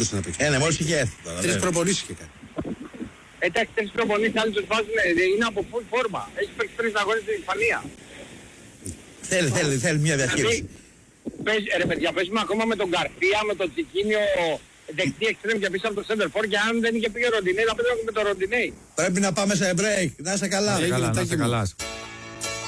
μπορούσε να παίξει. Ναι, μόλις είχε έρθει. 3 προπονήσεις είχε κάνει. Εντάξει, 3 προπονήσεις άλλοι τους βάζουν, είναι από full φόρμα. Έχει παίξει 3 αγώνες στην Ισπανία. Θέλει μια διαχείριση. Ρε παιδιά, παίζουμε ακόμα με τον Γκαρθία, με τον Τσικίνιο, δεξί εξτρέμ και πίσω από το center for, και αν δεν είχε πει ο Ροντινέι, θα παίζαμε με τον Ροντινέι. Πρέπει να πάμε σε break. Να είσαι καλά. Να είσαι καλά.